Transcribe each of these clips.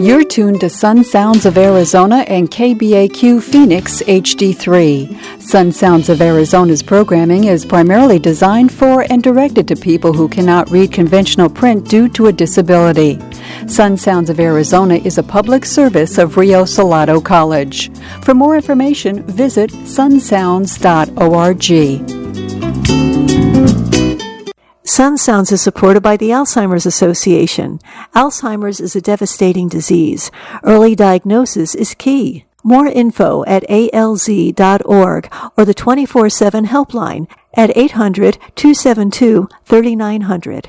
You're tuned to Sun Sounds of Arizona and KBAQ Phoenix HD3. Sun Sounds of Arizona's programming is primarily designed for and directed to people who cannot read conventional print due to a disability. Sun Sounds of Arizona is a public service of Rio Salado College. For more information, visit sunsounds.org. Sun Sounds is supported by the Alzheimer's Association. Alzheimer's is a devastating disease. Early diagnosis is key. More info at alz.org or the 24/7 helpline at 800-272-3900.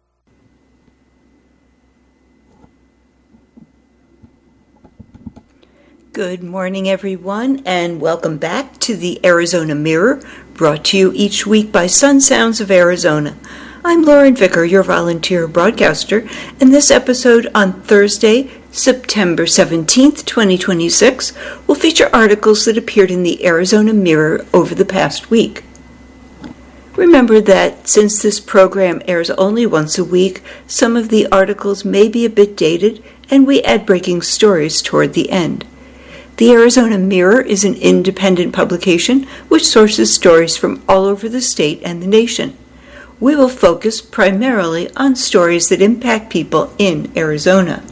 Good morning, everyone, and welcome back to the Arizona Mirror, brought to you each week by Sun Sounds of Arizona. I'm Lauren Vicker, your volunteer broadcaster, and this episode on Thursday, September 17th, 2026, will feature articles that appeared in the Arizona Mirror over the past week. Remember that since this program airs only once a week, some of the articles may be a bit dated, and we add breaking stories toward the end. The Arizona Mirror is an independent publication which sources stories from all over the state and the nation. We will focus primarily on stories that impact people in Arizona.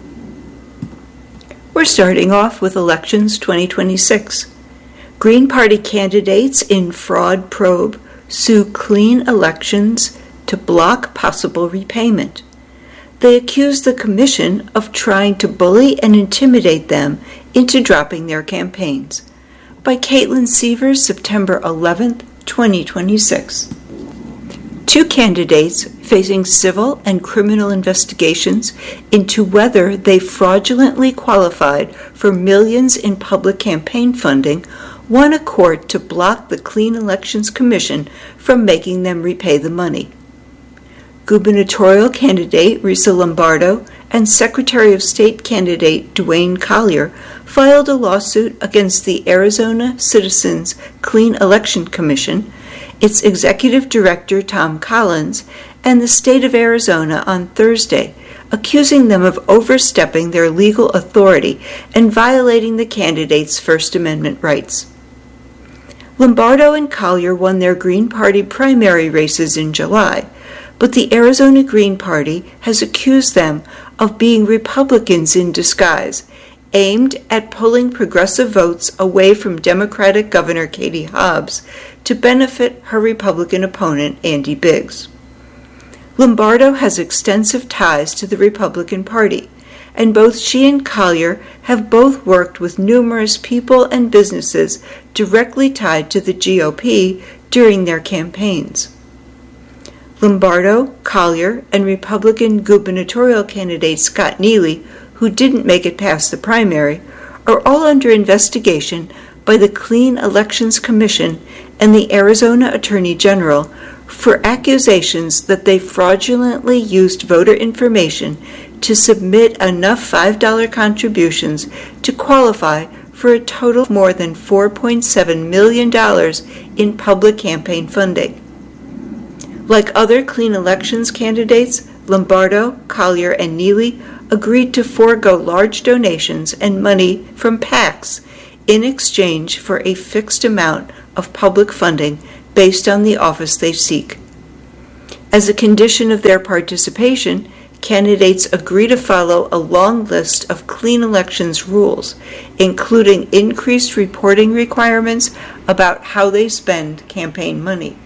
We're starting off with elections 2026. Green Party candidates in fraud probe sue Clean Elections to block possible repayment. They accuse the commission of trying to bully and intimidate them into dropping their campaigns. By Caitlin Sievers, September 11th, 2026. Two candidates facing civil and criminal investigations into whether they fraudulently qualified for millions in public campaign funding won a court to block the Clean Elections Commission from making them repay the money. Gubernatorial candidate Risa Lombardo and Secretary of State candidate Dwayne Collier filed a lawsuit against the Arizona Citizens Clean Election Commission, its executive director Tom Collins, and the state of Arizona on Thursday, accusing them of overstepping their legal authority and violating the candidates' First Amendment rights. Lombardo and Collier won their Green Party primary races in July, but the Arizona Green Party has accused them of being Republicans in disguise, aimed at pulling progressive votes away from Democratic Governor Katie Hobbs to benefit her Republican opponent Andy Biggs. Lombardo has extensive ties to the Republican Party, and both she and Collier have both worked with numerous people and businesses directly tied to the GOP during their campaigns. Lombardo, Collier, and Republican gubernatorial candidate Scott Neely, who didn't make it past the primary, are all under investigation by the Clean Elections Commission and the Arizona Attorney General for accusations that they fraudulently used voter information to submit enough $5 contributions to qualify for a total of more than $4.7 million in public campaign funding. Like other Clean Elections candidates, Lombardo, Collier, and Neely agreed to forego large donations and money from PACs in exchange for a fixed amount of public funding based on the office they seek. As a condition of their participation, candidates agree to follow a long list of Clean Elections rules, including increased reporting requirements about how they spend campaign money.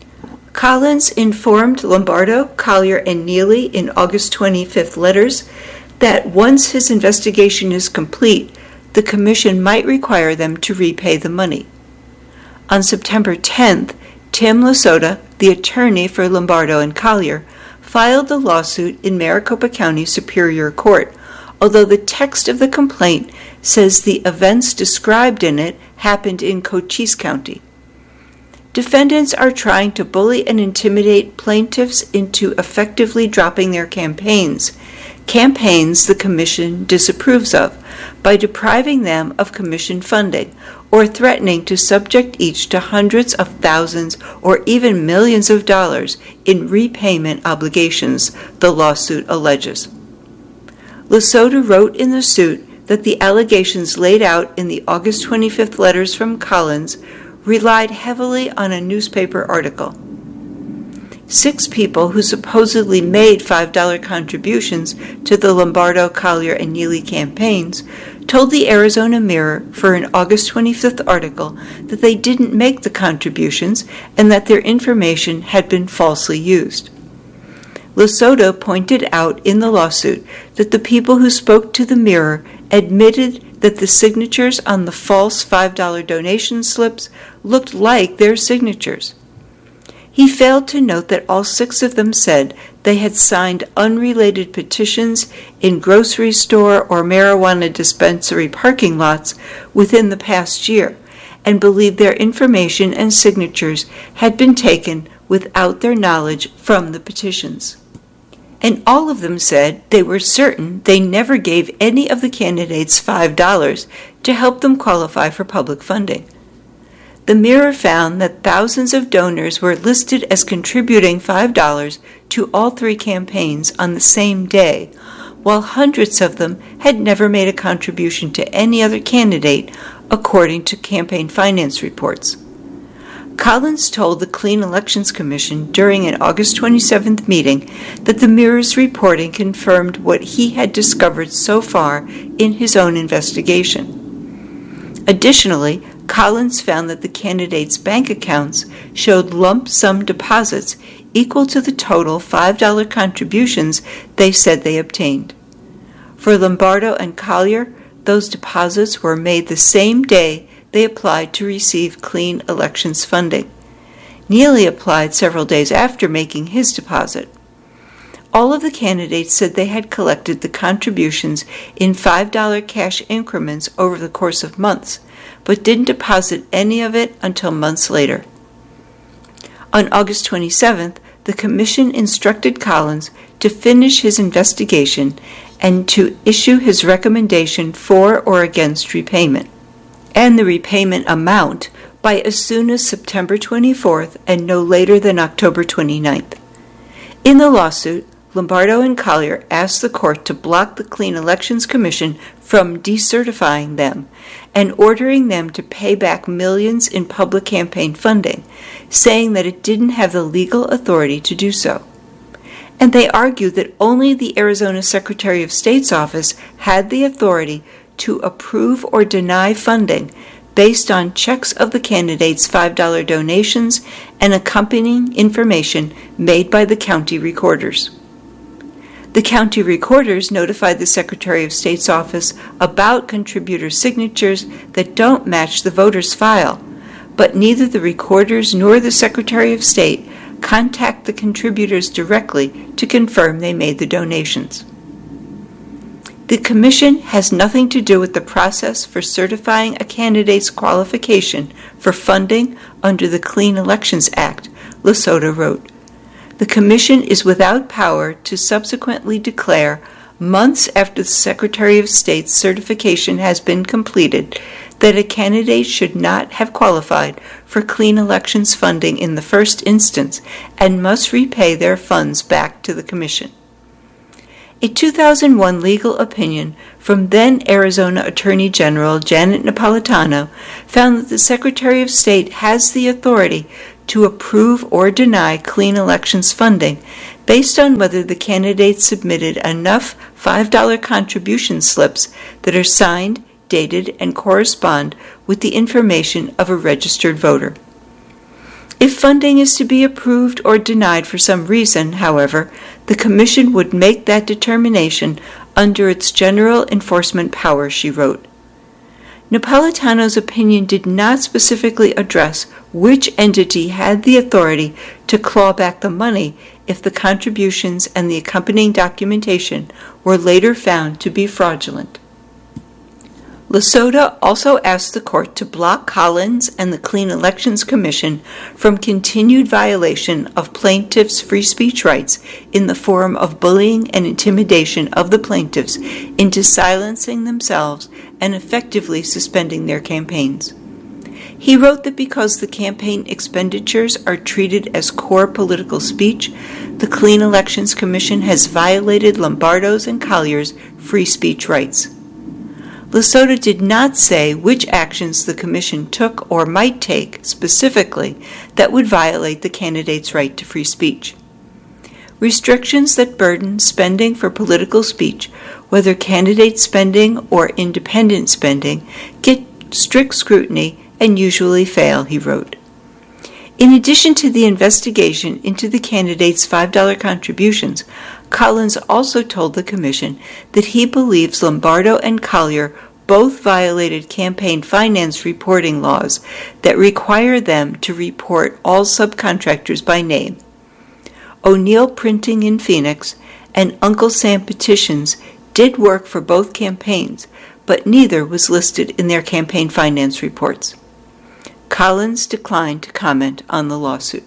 Collins informed Lombardo, Collier, and Neely in August 25th letters that once his investigation is complete, the commission might require them to repay the money. On September 10th, Tim Lasota, the attorney for Lombardo and Collier, filed the lawsuit in Maricopa County Superior Court, although the text of the complaint says the events described in it happened in Cochise County. Defendants are trying to bully and intimidate plaintiffs into effectively dropping their campaigns the commission disapproves of, by depriving them of commission funding or threatening to subject each to hundreds of thousands or even millions of dollars in repayment obligations, the lawsuit alleges. Lesotho wrote in the suit that the allegations laid out in the August 25th letters from Collins relied heavily on a newspaper article. 6 people who supposedly made $5 contributions to the Lombardo, Collier, and Neely campaigns told the Arizona Mirror for an August 25th article that they didn't make the contributions and that their information had been falsely used. Lesotho pointed out in the lawsuit that the people who spoke to the Mirror admitted that the signatures on the false $5 donation slips looked like their signatures. He failed to note that all 6 of them said they had signed unrelated petitions in grocery store or marijuana dispensary parking lots within the past year and believed their information and signatures had been taken without their knowledge from the petitions. And all of them said they were certain they never gave any of the candidates $5 to help them qualify for public funding. The Mirror found that thousands of donors were listed as contributing $5 to all 3 campaigns on the same day, while hundreds of them had never made a contribution to any other candidate, according to campaign finance reports. Collins told the Clean Elections Commission during an August 27th meeting that the Mirror's reporting confirmed what he had discovered so far in his own investigation. Additionally, Collins found that the candidates' bank accounts showed lump sum deposits equal to the total $5 contributions they said they obtained. For Lombardo and Collier, those deposits were made the same day they applied to receive Clean Elections funding. Neely applied several days after making his deposit. All of the candidates said they had collected the contributions in $5 cash increments over the course of months, but didn't deposit any of it until months later. On August 27th, the Commission instructed Collins to finish his investigation and to issue his recommendation for or against repayment, and the repayment amount by as soon as September 24th and no later than October 29th. In the lawsuit, Lombardo and Collier asked the court to block the Clean Elections Commission from decertifying them and ordering them to pay back millions in public campaign funding, saying that it didn't have the legal authority to do so. And they argued that only the Arizona Secretary of State's office had the authority to approve or deny funding based on checks of the candidates' $5 donations and accompanying information made by the county recorders. The county recorders notified the Secretary of State's office about contributor signatures that don't match the voter's file, but neither the recorders nor the Secretary of State contact the contributors directly to confirm they made the donations. The Commission has nothing to do with the process for certifying a candidate's qualification for funding under the Clean Elections Act, Lesotho wrote. The Commission is without power to subsequently declare, months after the Secretary of State's certification has been completed, that a candidate should not have qualified for clean elections funding in the first instance and must repay their funds back to the Commission. A 2001 legal opinion from then Arizona Attorney General Janet Napolitano found that the Secretary of State has the authority to approve or deny clean elections funding based on whether the candidate submitted enough $5 contribution slips that are signed, dated, and correspond with the information of a registered voter. If funding is to be approved or denied for some reason, however, the Commission would make that determination under its general enforcement power, she wrote. Napolitano's opinion did not specifically address which entity had the authority to claw back the money if the contributions and the accompanying documentation were later found to be fraudulent. Lesotho also asked the court to block Collins and the Clean Elections Commission from continued violation of plaintiffs' free speech rights in the form of bullying and intimidation of the plaintiffs into silencing themselves and effectively suspending their campaigns. He wrote that because the campaign expenditures are treated as core political speech, the Clean Elections Commission has violated Lombardo's and Collier's free speech rights. Lasota did not say which actions the commission took or might take specifically that would violate the candidate's right to free speech. Restrictions that burden spending for political speech, whether candidate spending or independent spending, get strict scrutiny and usually fail, he wrote. In addition to the investigation into the candidates' $5 contributions, Collins also told the commission that he believes Lombardo and Collier both violated campaign finance reporting laws that require them to report all subcontractors by name. O'Neill Printing in Phoenix and Uncle Sam Petitions did work for both campaigns, but neither was listed in their campaign finance reports. Collins declined to comment on the lawsuit.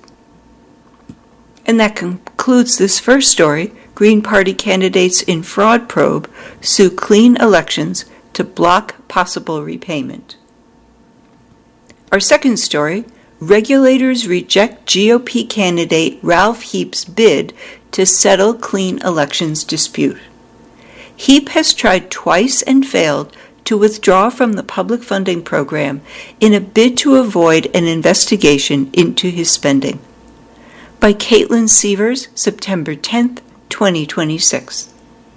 And that concludes this first story. Green Party candidates in fraud probe sue Clean Elections to block possible repayment. Our second story, regulators reject GOP candidate Ralph Heap's bid to settle Clean Elections dispute. Heap has tried twice and failed to withdraw from the public funding program in a bid to avoid an investigation into his spending. By Caitlin Sievers, September 10, 2026.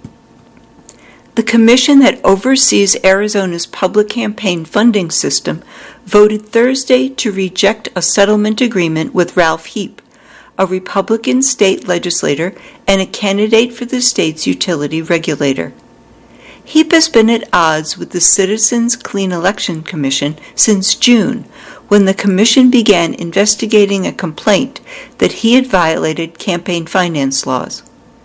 The commission that oversees Arizona's public campaign funding system voted Thursday to reject a settlement agreement with Ralph Heap, a Republican state legislator and a candidate for the state's utility regulator. Heap has been at odds with the Citizens Clean Election Commission since June, when the commission began investigating a complaint that he had violated campaign finance laws.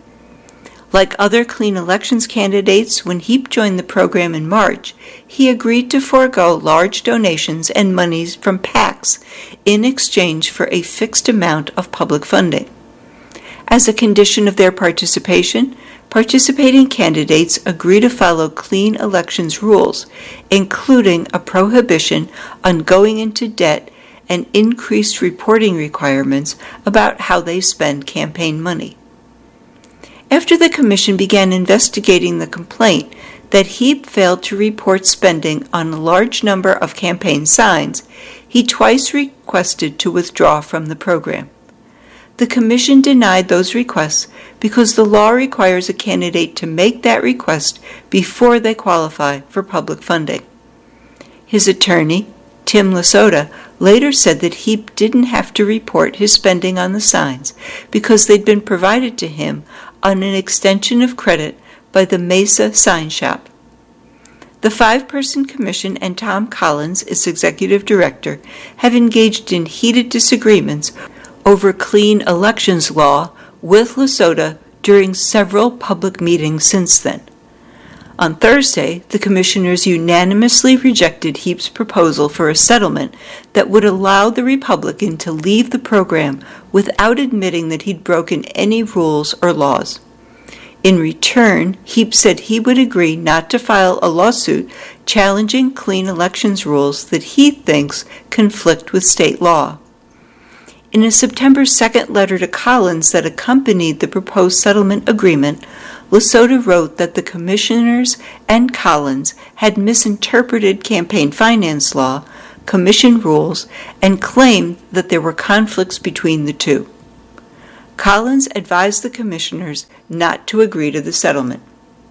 Like other Clean Elections candidates, when Heap joined the program in March, he agreed to forego large donations and monies from PACs in exchange for a fixed amount of public funding. As a condition of their participation, participating candidates agree to follow Clean Elections rules, including a prohibition on going into debt and increased reporting requirements about how they spend campaign money. After the commission began investigating the complaint that Heap failed to report spending on a large number of campaign signs, he twice requested to withdraw from the program. The commission denied those requests because the law requires a candidate to make that request before they qualify for public funding. His attorney, Tim Lasota, later said that Heap didn't have to report his spending on the signs because they'd been provided to him on an extension of credit by the Mesa Sign Shop. The 5-person commission and Tom Collins, its executive director, have engaged in heated disagreements over Clean Elections law with Lasota during several public meetings since then. On Thursday, the commissioners unanimously rejected Heap's proposal for a settlement that would allow the Republican to leave the program without admitting that he'd broken any rules or laws. In return, Heap said he would agree not to file a lawsuit challenging Clean Elections rules that he thinks conflict with state law. In a September 2nd letter to Collins that accompanied the proposed settlement agreement, Lasota wrote that the commissioners and Collins had misinterpreted campaign finance law, commission rules, and claimed that there were conflicts between the two. Collins advised the commissioners not to agree to the settlement.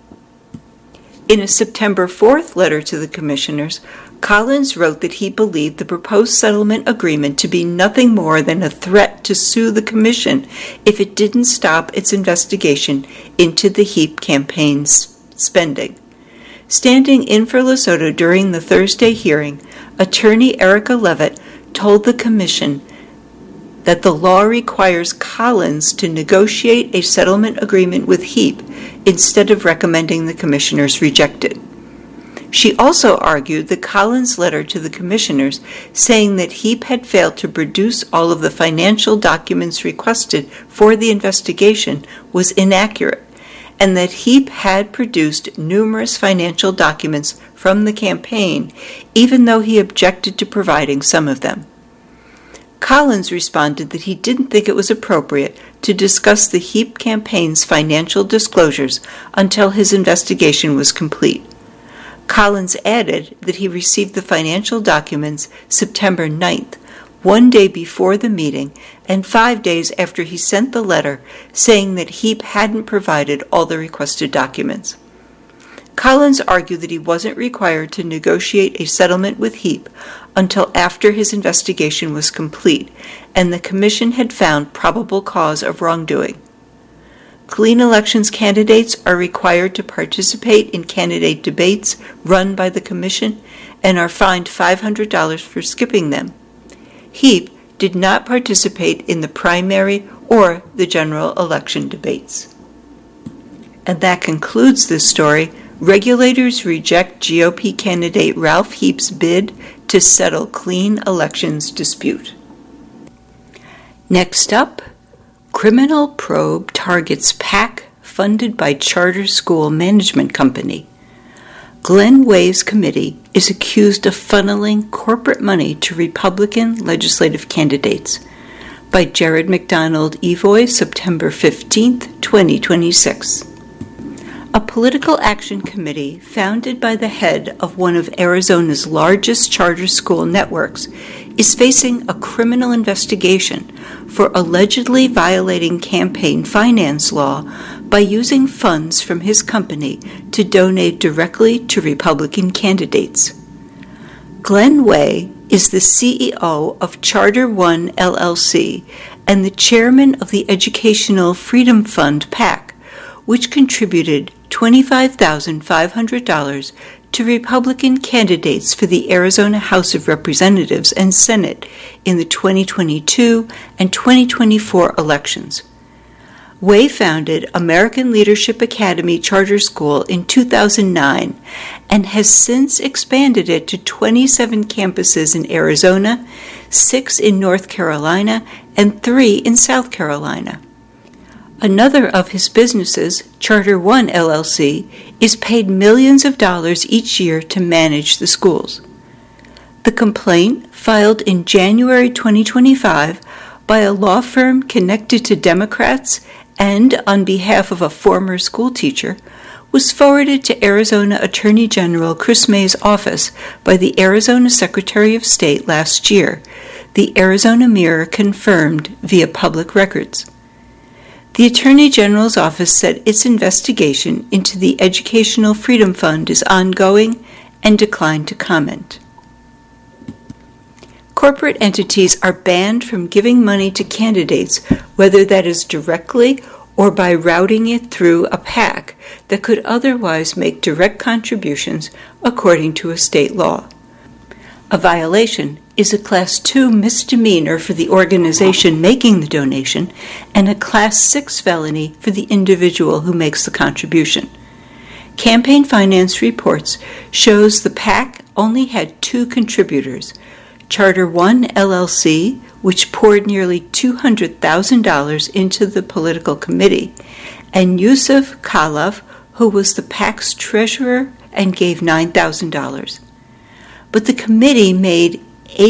In a September 4th letter to the commissioners, Collins wrote that he believed the proposed settlement agreement to be nothing more than a threat to sue the commission if it didn't stop its investigation into the Heap campaign's spending. Standing in for Lasota during the Thursday hearing, attorney Erica Levitt told the commission that the law requires Collins to negotiate a settlement agreement with Heap instead of recommending the commissioners reject it. She also argued the Collins letter to the commissioners saying that Heap had failed to produce all of the financial documents requested for the investigation was inaccurate, and that Heap had produced numerous financial documents from the campaign, even though he objected to providing some of them. Collins responded that he didn't think it was appropriate to discuss the Heap campaign's financial disclosures until his investigation was complete. Collins added that he received the financial documents September 9th, one day before the meeting and 5 days after he sent the letter saying that Heap hadn't provided all the requested documents. Collins argued that he wasn't required to negotiate a settlement with Heap until after his investigation was complete and the Commission had found probable cause of wrongdoing. Clean elections candidates are required to participate in candidate debates run by the Commission and are fined $500 for skipping them. Heap did not participate in the primary or the general election debates. And that concludes this story. Regulators reject GOP candidate Ralph Heap's bid to settle clean elections dispute. Next up, criminal probe targets PAC funded by charter school management company. Glenn Way's committee is accused of funneling corporate money to Republican legislative candidates. By Jared McDonald Evoy, September 15, 2026. A political action committee founded by the head of one of Arizona's largest charter school networks is facing a criminal investigation for allegedly violating campaign finance law by using funds from his company to donate directly to Republican candidates. Glenn Way is the CEO of Charter One LLC and the chairman of the Educational Freedom Fund PAC, which contributed $25,500 to Republican candidates for the Arizona House of Representatives and Senate in the 2022 and 2024 elections. Way founded American Leadership Academy Charter School in 2009 and has since expanded it to 27 campuses in Arizona, 6 in North Carolina, and 3 in South Carolina. Another of his businesses, Charter One LLC, is paid millions of dollars each year to manage the schools. The complaint, filed in January 2025 by a law firm connected to Democrats and on behalf of a former school teacher, was forwarded to Arizona Attorney General Chris May's office by the Arizona Secretary of State last year, the Arizona Mirror confirmed via public records. The Attorney General's office said its investigation into the Educational Freedom Fund is ongoing and declined to comment. Corporate entities are banned from giving money to candidates, whether that is directly or by routing it through a PAC that could otherwise make direct contributions according to a state law. A violation is a Class 2 misdemeanor for the organization making the donation and a Class 6 felony for the individual who makes the contribution. Campaign finance reports shows the PAC only had 2 contributors, Charter One LLC, which poured nearly $200,000 into the political committee, and Yusuf Khalaf, who was the PAC's treasurer and gave $9,000. But the committee made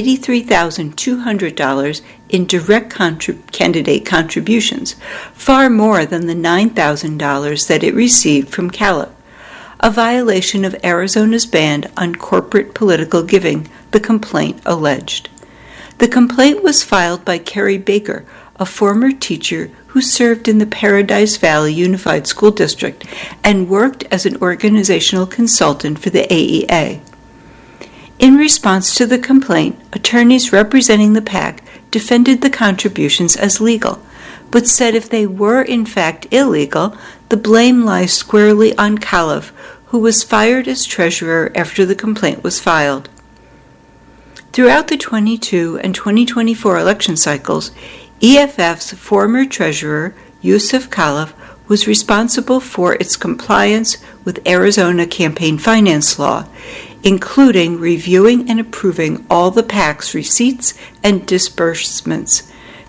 $83,200 in direct candidate contributions, far more than the $9,000 that it received from Khalaf, a violation of Arizona's ban on corporate political giving, the complaint alleged. The complaint was filed by Carrie Baker, a former teacher who served in the Paradise Valley Unified School District and worked as an organizational consultant for the AEA. In response to the complaint, attorneys representing the PAC defended the contributions as legal, but said if they were in fact illegal, the blame lies squarely on Khalaf, who was fired as treasurer after the complaint was filed. Throughout the 22 and 2024 election cycles, EFF's former treasurer, Yusuf Khalaf, was responsible for its compliance with Arizona campaign finance law, including reviewing and approving all the PAC's receipts and disbursements.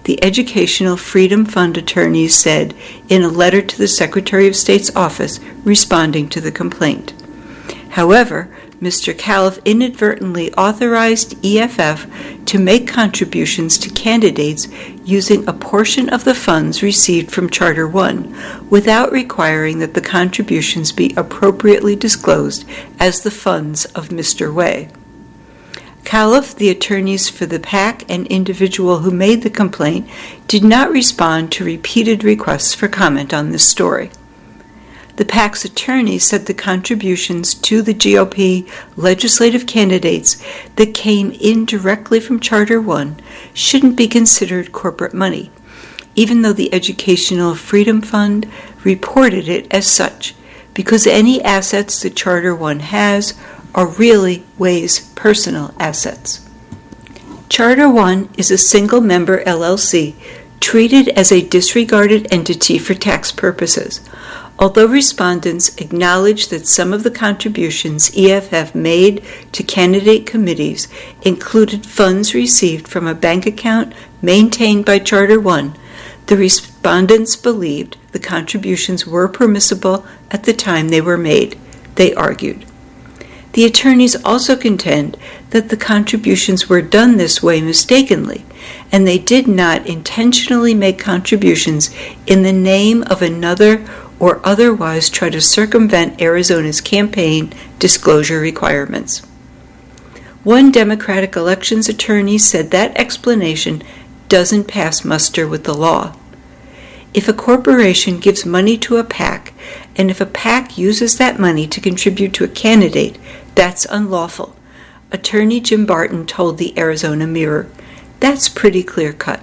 the Educational Freedom Fund attorneys said in a letter to the Secretary of State's office responding to the complaint. However, Mr. Califf inadvertently authorized EFF to make contributions to candidates using a portion of the funds received from Charter One, without requiring that the contributions be appropriately disclosed as the funds of Mr. Way. Califf, the attorneys for the PAC, and individual who made the complaint did not respond to repeated requests for comment on this story. The PAC's attorney said the contributions to the GOP legislative candidates that came in directly from Charter One shouldn't be considered corporate money, even though the Educational Freedom Fund reported it as such, because any assets that Charter One has are really Way's personal assets. Charter One is a single-member LLC treated as a disregarded entity for tax purposes. Although respondents acknowledge that some of the contributions EFF made to candidate committees included funds received from a bank account maintained by Charter One, the respondents believed the contributions were permissible at the time they were made, they argued. The attorneys also contend that the contributions were done this way mistakenly, and they did not intentionally make contributions in the name of another or otherwise try to circumvent Arizona's campaign disclosure requirements. One Democratic elections attorney said that explanation doesn't pass muster with the law. If a corporation gives money to a PAC, and if a PAC uses that money to contribute to a candidate, that's unlawful. Attorney Jim Barton told the Arizona Mirror. That's pretty clear-cut.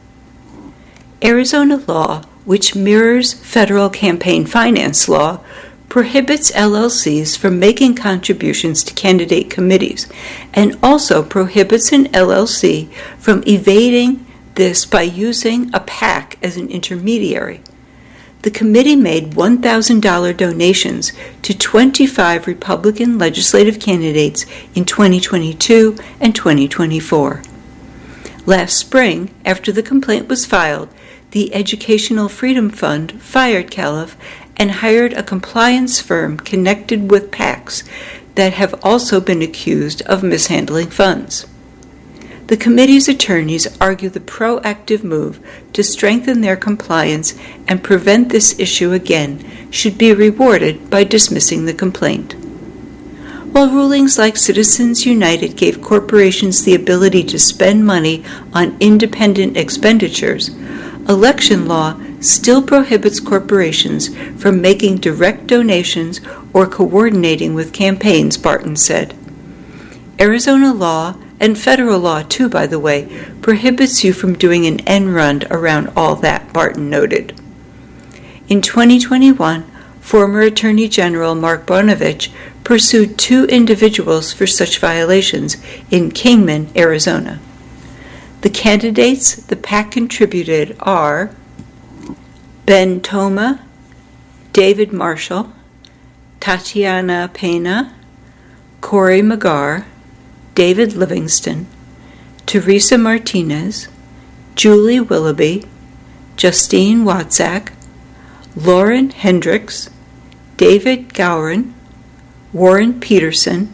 Arizona law, which mirrors federal campaign finance law, prohibits LLCs from making contributions to candidate committees, and also prohibits an LLC from evading this by using a PAC as an intermediary. The committee made $1,000 donations to 25 Republican legislative candidates in 2022 and 2024. Last spring, after the complaint was filed, the Educational Freedom Fund fired Califf and hired a compliance firm connected with PACs that have also been accused of mishandling funds. The committee's attorneys argue the proactive move to strengthen their compliance and prevent this issue again should be rewarded by dismissing the complaint. While rulings like Citizens United gave corporations the ability to spend money on independent expenditures, election law still prohibits corporations from making direct donations or coordinating with campaigns, Barton said. Arizona law, and federal law too, by the way, prohibits you from doing an end run around all that, Barton noted. In 2021, former Attorney General Mark Brnovich pursued 2 individuals for such violations in Kingman, Arizona. The candidates the PAC contributed are Ben Toma, David Marshall, Tatiana Pena, Corey Magar, David Livingston, Teresa Martinez, Julie Willoughby, Justine Watzak, Lauren Hendricks, David Gowron, Warren Peterson,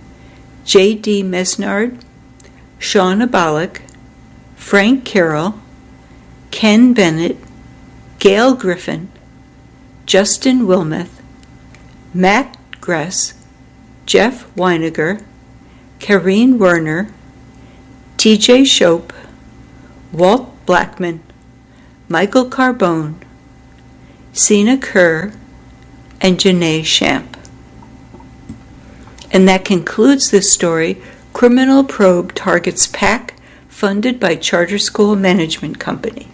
J.D. Mesnard, Sean Abalik, Frank Carroll, Ken Bennett, Gail Griffin, Justin Wilmoth, Matt Gress, Jeff Weiniger, Karine Werner, T.J. Shope, Walt Blackman, Michael Carbone, Sina Kerr, and Janae Shamp. And that concludes this story. Criminal probe targets PAC funded by Charter School Management Company.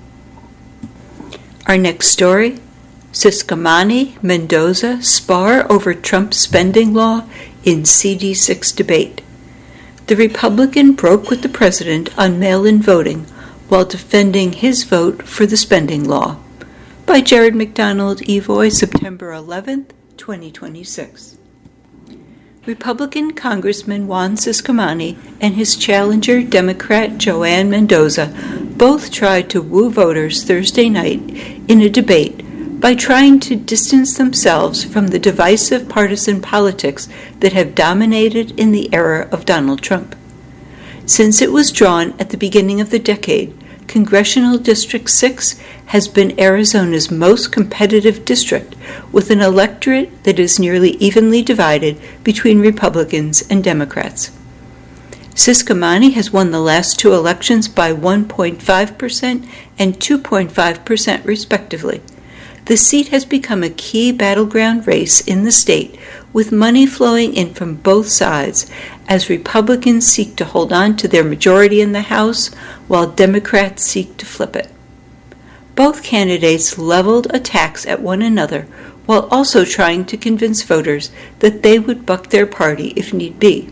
Our next story, Ciscomani, Mendoza spar over Trump spending law in CD6 debate. The Republican broke with the president on mail-in voting while defending his vote for the spending law. By Jared McDonald, Evoy, September 11, 2026. Republican Congressman Juan Ciscomani and his challenger, Democrat Joanne Mendoza, both tried to woo voters Thursday night in a debate by trying to distance themselves from the divisive partisan politics that have dominated in the era of Donald Trump. Since it was drawn at the beginning of the decade, Congressional District 6 has been Arizona's most competitive district, with an electorate that is nearly evenly divided between Republicans and Democrats. Ciscomani has won the last two elections by 1.5% and 2.5% respectively. The seat has become a key battleground race in the state, with money flowing in from both sides as Republicans seek to hold on to their majority in the House while Democrats seek to flip it. Both candidates leveled attacks at one another while also trying to convince voters that they would buck their party if need be.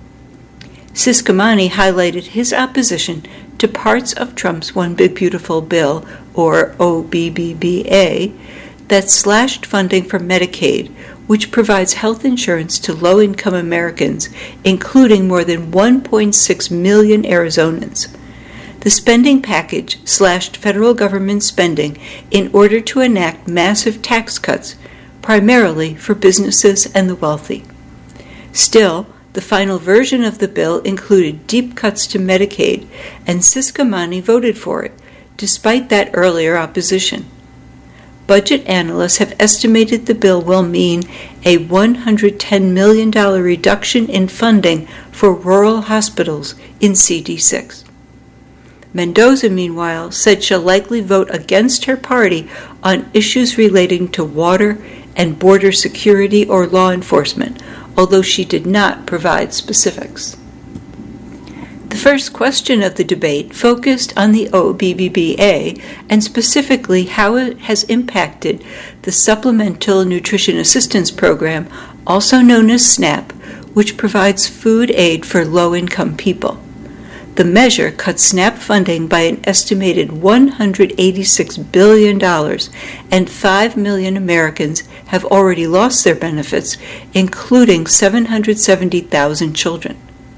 Ciscomani highlighted his opposition to parts of Trump's One Big Beautiful Bill, or OBBBA, that slashed funding for Medicaid, which provides health insurance to low-income Americans, including more than 1.6 million Arizonans. The spending package slashed federal government spending in order to enact massive tax cuts, primarily for businesses and the wealthy. Still, the final version of the bill included deep cuts to Medicaid, and Ciscomani voted for it, despite that earlier opposition. Budget analysts have estimated the bill will mean a $110 million reduction in funding for rural hospitals in CD6. Mendoza, meanwhile, said she'll likely vote against her party on issues relating to water and border security or law enforcement, although she did not provide specifics. The first question of the debate focused on the OBBBA and specifically how it has impacted the Supplemental Nutrition Assistance Program, also known as SNAP, which provides food aid for low-income people. The measure cuts SNAP funding by an estimated $186 billion, and 5 million Americans have already lost their benefits, including 770,000 children.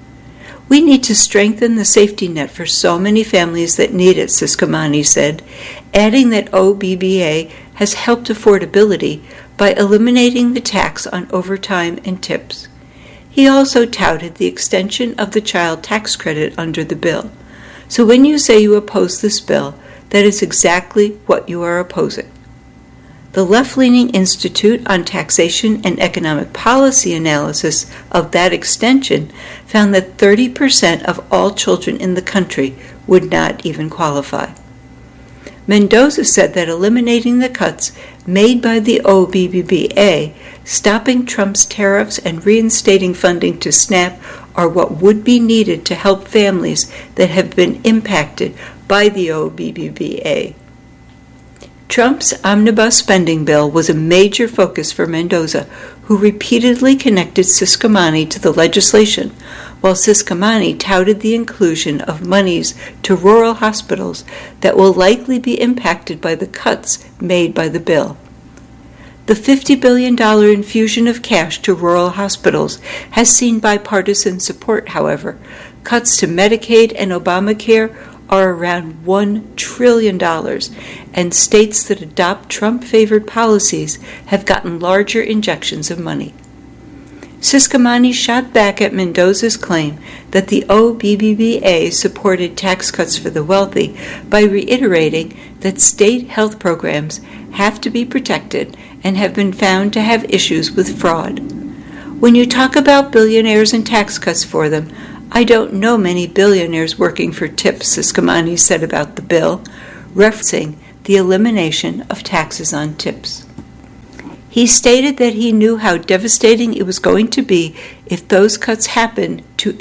We need to strengthen the safety net for so many families that need it, Ciscomani said, adding that OBBA has helped affordability by eliminating the tax on overtime and tips. He also touted the extension of the child tax credit under the bill. So when you say you oppose this bill, that is exactly what you are opposing. The left-leaning Institute on Taxation and Economic Policy analysis of that extension found that 30% of all children in the country would not even qualify. Mendoza said that eliminating the cuts made by the OBBBA, stopping Trump's tariffs and reinstating funding to SNAP are what would be needed to help families that have been impacted by the OBBBA. Trump's omnibus spending bill was a major focus for Mendoza, who repeatedly connected Ciscomani to the legislation, while Ciscomani touted the inclusion of monies to rural hospitals that will likely be impacted by the cuts made by the bill. The $50 billion infusion of cash to rural hospitals has seen bipartisan support, however. Cuts to Medicaid and Obamacare are around $1 trillion, and states that adopt Trump-favored policies have gotten larger injections of money. Ciscomani shot back at Mendoza's claim that the OBBBA supported tax cuts for the wealthy by reiterating that state health programs have to be protected and have been found to have issues with fraud. When you talk about billionaires and tax cuts for them, I don't know many billionaires working for tips, Ciscomani said about the bill, referencing the elimination of taxes on tips. He stated that he knew how devastating it was going to be if those cuts happened to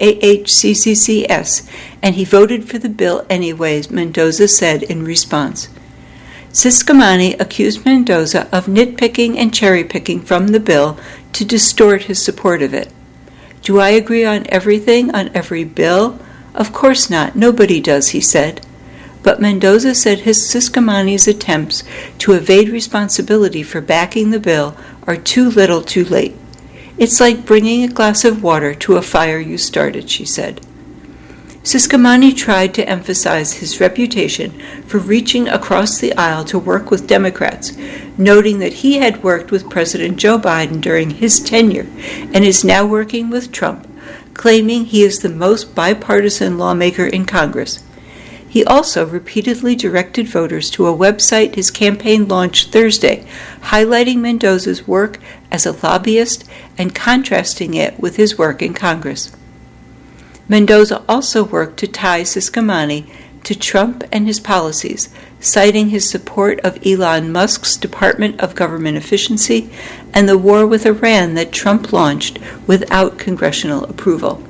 AHCCCS, and he voted for the bill anyways, Mendoza said in response. Ciscomani accused Mendoza of nitpicking and cherry-picking from the bill to distort his support of it. Do I agree on everything, on every bill? Of course not. Nobody does, he said. But Mendoza said his Ciscomani's attempts to evade responsibility for backing the bill are too little too late. It's like bringing a glass of water to a fire you started, she said. Ciscomani tried to emphasize his reputation for reaching across the aisle to work with Democrats, noting that he had worked with President Joe Biden during his tenure and is now working with Trump, claiming he is the most bipartisan lawmaker in Congress. He also repeatedly directed voters to a website his campaign launched Thursday, highlighting Mendoza's work as a lobbyist and contrasting it with his work in Congress. Mendoza also worked to tie Ciscomani to Trump and his policies, citing his support of Elon Musk's Department of Government Efficiency and the war with Iran that Trump launched without congressional approval.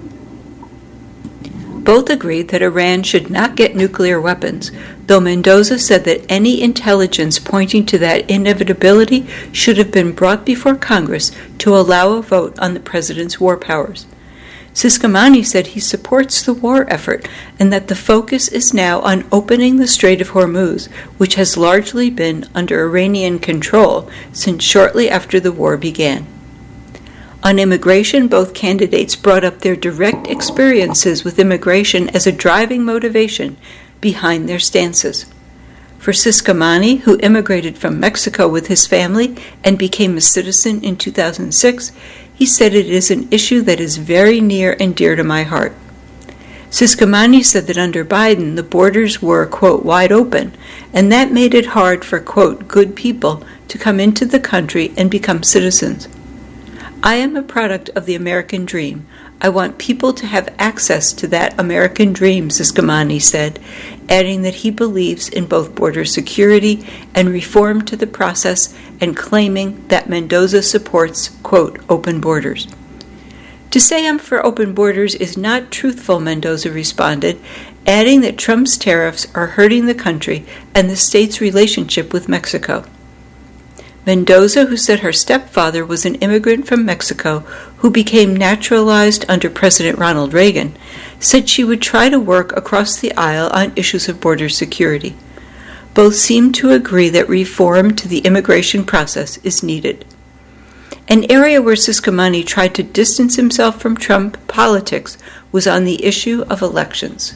Both agreed that Iran should not get nuclear weapons, though Mendoza said that any intelligence pointing to that inevitability should have been brought before Congress to allow a vote on the president's war powers. Ciscomani said he supports the war effort and that the focus is now on opening the Strait of Hormuz, which has largely been under Iranian control since shortly after the war began. On immigration, both candidates brought up their direct experiences with immigration as a driving motivation behind their stances. For Ciscomani, who immigrated from Mexico with his family and became a citizen in 2006, he said it is an issue that is very near and dear to my heart. Ciscomani said that under Biden, the borders were, quote, wide open, and that made it hard for, quote, good people to come into the country and become citizens. I am a product of the American dream. I want people to have access to that American dream, Ciscomani said, adding that he believes in both border security and reform to the process and claiming that Mendoza supports, quote, open borders. To say I'm for open borders is not truthful, Mendoza responded, adding that Trump's tariffs are hurting the country and the state's relationship with Mexico. Mendoza, who said her stepfather was an immigrant from Mexico who became naturalized under President Ronald Reagan, said she would try to work across the aisle on issues of border security. Both seemed to agree that reform to the immigration process is needed. An area where Ciscomani tried to distance himself from Trump politics was on the issue of elections.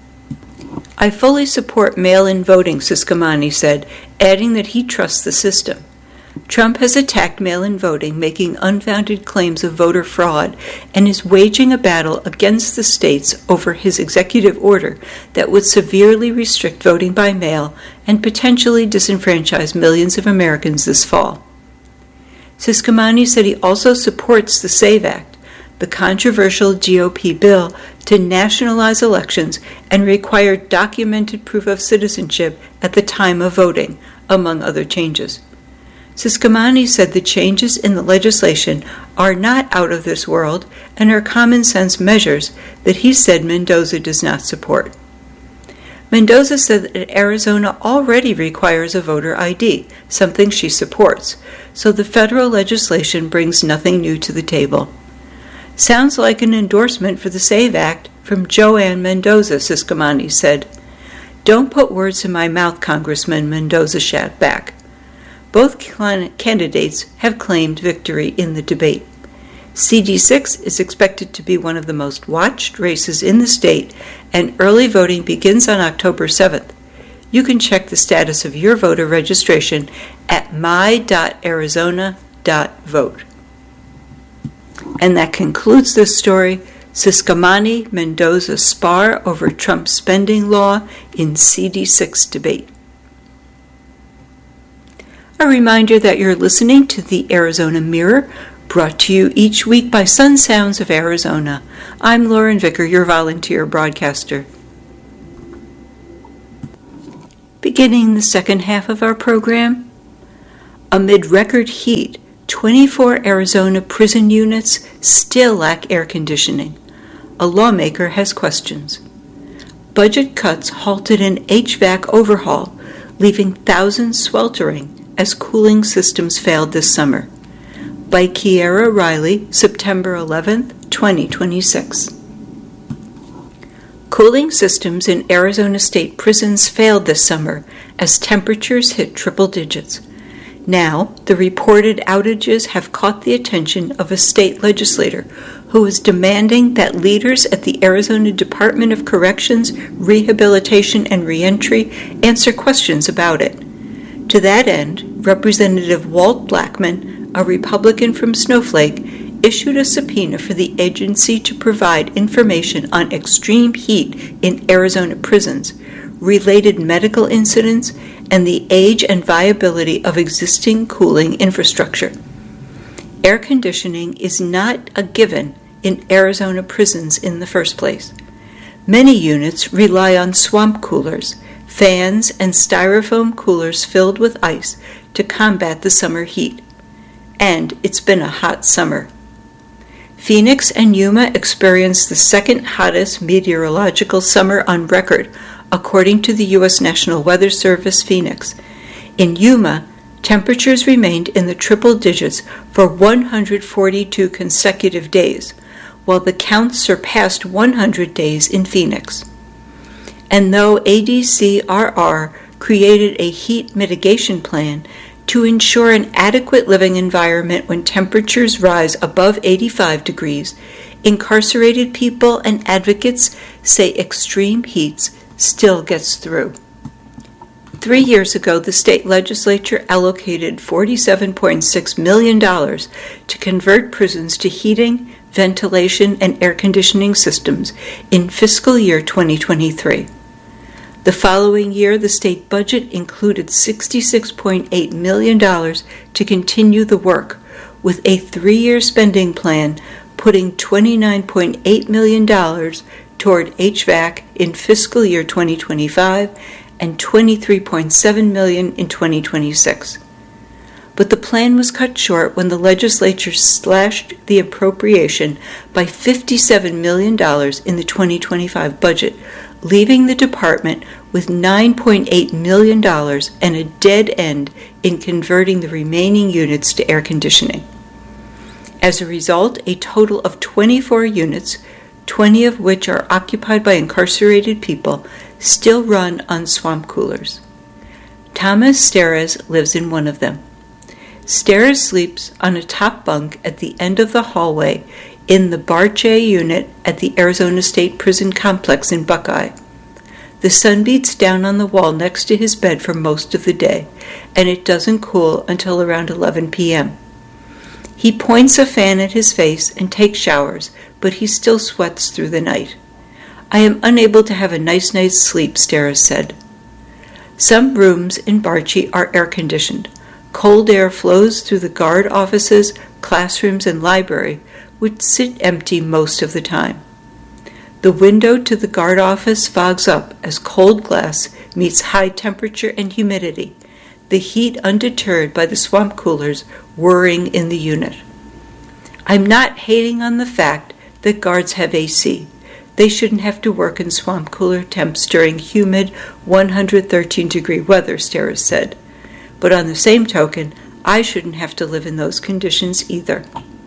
I fully support mail-in voting, Ciscomani said, adding that he trusts the system. Trump has attacked mail-in voting, making unfounded claims of voter fraud, and is waging a battle against the states over his executive order that would severely restrict voting by mail and potentially disenfranchise millions of Americans this fall. Ciscomani said he also supports the SAVE Act, the controversial GOP bill to nationalize elections and require documented proof of citizenship at the time of voting, among other changes. Ciscomani said the changes in the legislation are not out of this world and are common sense measures that he said Mendoza does not support. Mendoza said that Arizona already requires a voter ID, something she supports, so the federal legislation brings nothing new to the table. Sounds like an endorsement for the SAVE Act from Joanne Mendoza, Ciscomani said. Don't put words in my mouth, Congressman, Mendoza shot back. Both candidates have claimed victory in the debate. CD6 is expected to be one of the most watched races in the state, and early voting begins on October 7th. You can check the status of your voter registration at my.arizona.vote. And that concludes this story. Ciscomani-Mendoza spar over Trump's spending law in CD6 debate. A reminder that you're listening to the Arizona Mirror, brought to you each week by Sun Sounds of Arizona. I'm Lauren Vicker, your volunteer broadcaster. Beginning the second half of our program, amid record heat, 24 Arizona prison units still lack air conditioning. A lawmaker has questions. Budget cuts halted an HVAC overhaul, leaving thousands sweltering as cooling systems failed this summer. By Kiera Riley, September 11, 2026. Cooling systems in Arizona state prisons failed this summer as temperatures hit triple digits. Now, the reported outages have caught the attention of a state legislator who is demanding that leaders at the Arizona Department of Corrections, Rehabilitation, and Reentry answer questions about it. To that end, Representative Walt Blackman, a Republican from Snowflake, issued a subpoena for the agency to provide information on extreme heat in Arizona prisons, related medical incidents, and the age and viability of existing cooling infrastructure. Air conditioning is not a given in Arizona prisons in the first place. Many units rely on swamp coolers, fans, and styrofoam coolers filled with ice to combat the summer heat. And it's been a hot summer. Phoenix and Yuma experienced the second hottest meteorological summer on record, according to the U.S. National Weather Service Phoenix. In Yuma, temperatures remained in the triple digits for 142 consecutive days, while the count surpassed 100 days in Phoenix. And though ADCRR created a heat mitigation plan to ensure an adequate living environment when temperatures rise above 85 degrees, incarcerated people and advocates say extreme heat still gets through. 3 years ago, the state legislature allocated $47.6 million to convert prisons to heating, ventilation, and air conditioning systems in fiscal year 2023. The following year, the state budget included $66.8 million to continue the work, with a 3-year spending plan putting $29.8 million toward HVAC in fiscal year 2025 and $23.7 million in 2026. But the plan was cut short when the legislature slashed the appropriation by $57 million in the 2025 budget, leaving the department with $9.8 million and a dead end in converting the remaining units to air conditioning. As a result, a total of 24 units, 20 of which are occupied by incarcerated people, still run on swamp coolers. Thomas Steres lives in one of them. Steres sleeps on a top bunk at the end of the hallway in the Barche unit at the Arizona State Prison Complex in Buckeye. The sun beats down on the wall next to his bed for most of the day, and it doesn't cool until around 11 p.m. He points a fan at his face and takes showers, but he still sweats through the night. "I am unable to have a nice night's sleep," Steres said. Some rooms in Barchi are air-conditioned. Cold air flows through the guard offices, classrooms, and library, which sit empty most of the time. The window to the guard office fogs up as cold glass meets high temperature and humidity, the heat undeterred by the swamp coolers whirring in the unit. I'm not hating on the fact that guards have AC. They shouldn't have to work in swamp cooler temps during humid 113-degree weather, Steres said. But on the same token, I shouldn't have to live in those conditions either.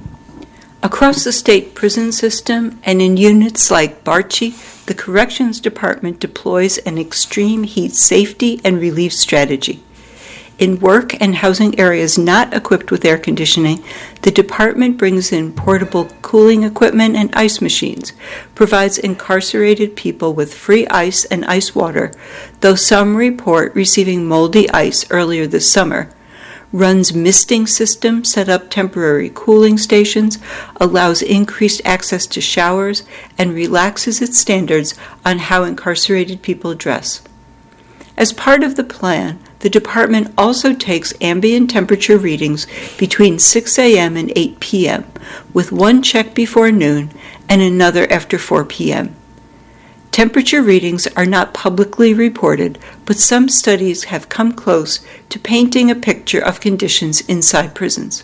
Across the state prison system and in units like Barchi, the Corrections Department deploys an extreme heat safety and relief strategy. In work and housing areas not equipped with air conditioning, the department brings in portable cooling equipment and ice machines, provides incarcerated people with free ice and ice water, though some report receiving moldy ice earlier this summer, runs misting systems, set up temporary cooling stations, allows increased access to showers, and relaxes its standards on how incarcerated people dress. As part of the plan, the department also takes ambient temperature readings between 6 a.m. and 8 p.m., with one check before noon and another after 4 p.m. Temperature readings are not publicly reported, but some studies have come close to painting a picture of conditions inside prisons.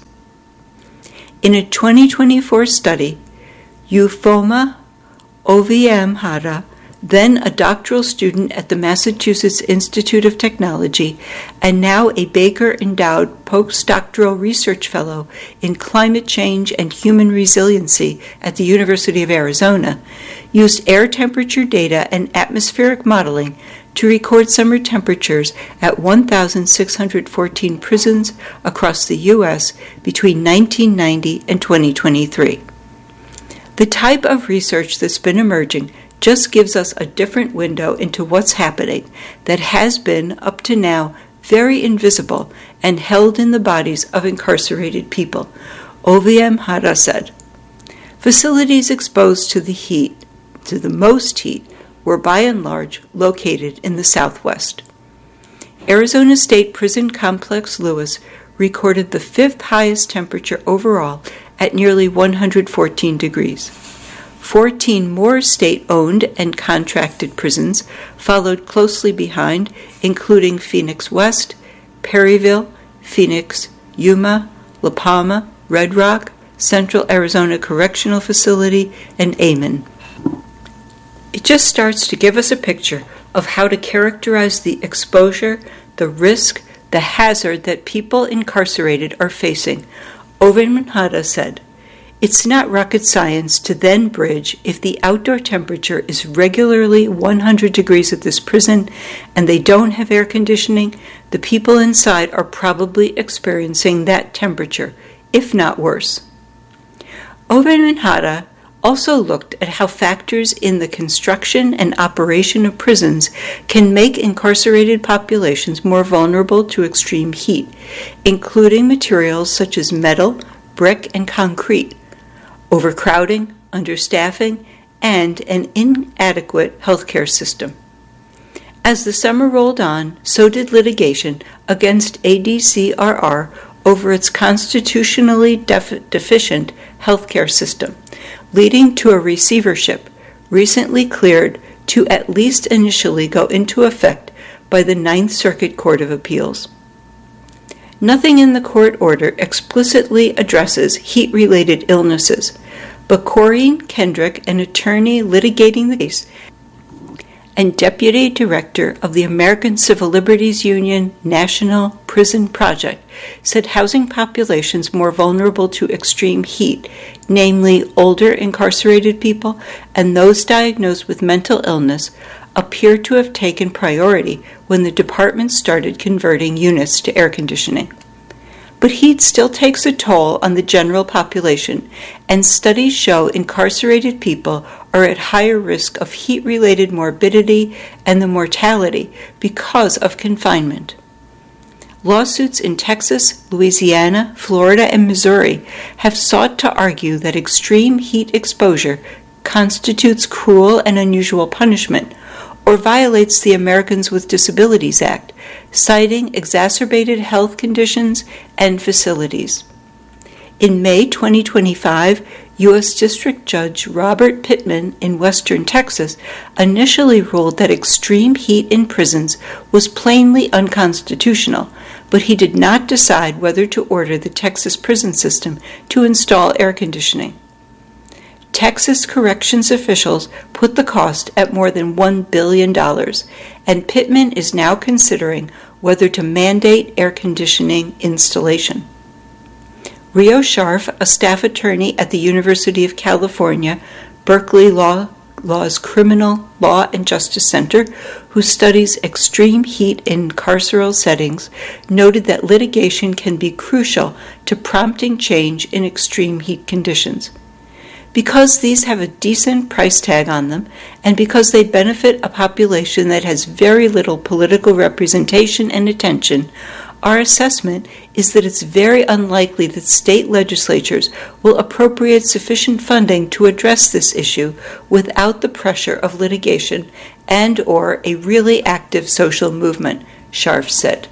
In a 2024 study, Eufoma Oviamhara, then a doctoral student at the Massachusetts Institute of Technology and now a Baker-endowed postdoctoral research fellow in climate change and human resiliency at the University of Arizona, used air temperature data and atmospheric modeling to record summer temperatures at 1,614 prisons across the U.S. between 1990 and 2023. The type of research that's been emerging just gives us a different window into what's happening that has been, up to now, very invisible and held in the bodies of incarcerated people, Oviem Hada said. Facilities exposed to the most heat, were by and large located in the Southwest. Arizona State Prison Complex Lewis recorded the 5th highest temperature overall at nearly 114 degrees. 14 more state-owned and contracted prisons followed closely behind, including Phoenix West, Perryville, Phoenix, Yuma, La Palma, Red Rock, Central Arizona Correctional Facility, and Amon. It just starts to give us a picture of how to characterize the exposure, the risk, the hazard that people incarcerated are facing. Oviem Hada said, "It's not rocket science to then bridge if the outdoor temperature is regularly 100 degrees at this prison and they don't have air conditioning, the people inside are probably experiencing that temperature, if not worse." Oviem Hada also looked at how factors in the construction and operation of prisons can make incarcerated populations more vulnerable to extreme heat, including materials such as metal, brick, and concrete, overcrowding, understaffing, and an inadequate healthcare system. As the summer rolled on, so did litigation against ADCRR over its constitutionally deficient healthcare system, leading to a receivership recently cleared to at least initially go into effect by the Ninth Circuit Court of Appeals. Nothing in the court order explicitly addresses heat-related illnesses, but Corrine Kendrick, an attorney litigating the case and deputy director of the American Civil Liberties Union National Prison Project, said housing populations more vulnerable to extreme heat, namely older incarcerated people and those diagnosed with mental illness, appear to have taken priority when the department started converting units to air conditioning. But heat still takes a toll on the general population, and studies show incarcerated people are at higher risk of heat-related morbidity and the mortality because of confinement. Lawsuits in Texas, Louisiana, Florida, and Missouri have sought to argue that extreme heat exposure constitutes cruel and unusual punishment or violates the Americans with Disabilities Act, citing exacerbated health conditions and facilities. In May 2025, U.S. District Judge Robert Pittman in Western Texas initially ruled that extreme heat in prisons was plainly unconstitutional, but he did not decide whether to order the Texas prison system to install air conditioning. Texas corrections officials put the cost at more than $1 billion, and Pittman is now considering whether to mandate air conditioning installation. Rio Scharf, a staff attorney at the University of California, Berkeley Law's Criminal Law and Justice Center, who studies extreme heat in carceral settings, noted that litigation can be crucial to prompting change in extreme heat conditions. Because these have a decent price tag on them, and because they benefit a population that has very little political representation and attention, our assessment is that it's very unlikely that state legislatures will appropriate sufficient funding to address this issue without the pressure of litigation and/or a really active social movement, Scharf said.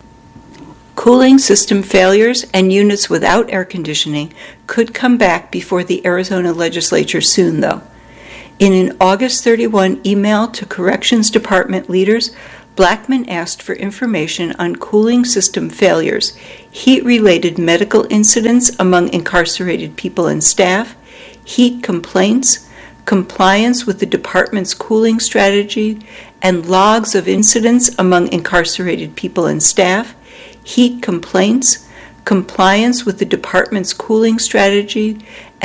Cooling system failures and units without air conditioning could come back before the Arizona legislature soon, though. In an August 31 email to Corrections Department leaders, Blackmun asked for information on cooling system failures, heat-related medical incidents among incarcerated people and staff, heat complaints, compliance with the department's cooling strategy, and logs of incidents among incarcerated people and staff, heat complaints, compliance with the department's cooling strategy,